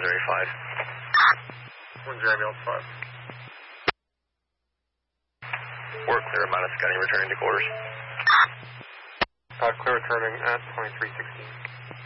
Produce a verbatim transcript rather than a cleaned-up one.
zero five. one zero Ambulance five. We're clear, minus Scotty, returning to quarters. Uh, clear returning at twenty-three sixteen.